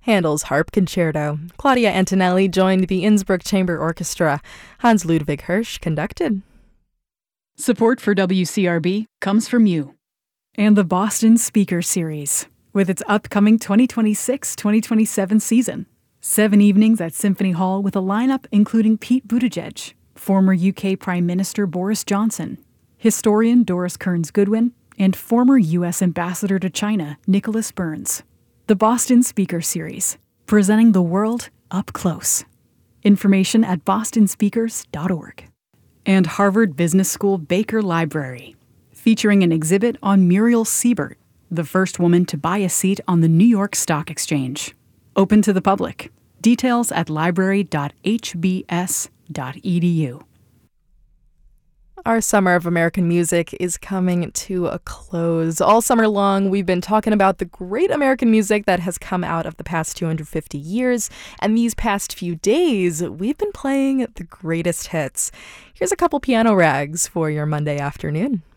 Handel's Harp Concerto. Claudia Antonelli joined the Innsbruck Chamber Orchestra. Hans Ludwig Hirsch conducted. Support for WCRB comes from you. And the Boston Speaker Series, with its upcoming 2026-2027 season. 7 evenings at Symphony Hall with a lineup including Pete Buttigieg, former UK Prime Minister Boris Johnson, historian Doris Kearns Goodwin, and former U.S. Ambassador to China Nicholas Burns. The Boston Speaker Series, presenting the world up close. Information at bostonspeakers.org. And Harvard Business School Baker Library, featuring an exhibit on Muriel Siebert, the first woman to buy a seat on the New York Stock Exchange. Open to the public. Details at library.hbs.edu. Our Summer of American Music is coming to a close. All summer long, we've been talking about the great American music that has come out of the past 250 years, and these past few days, we've been playing the greatest hits. Here's a couple piano rags for your Monday afternoon.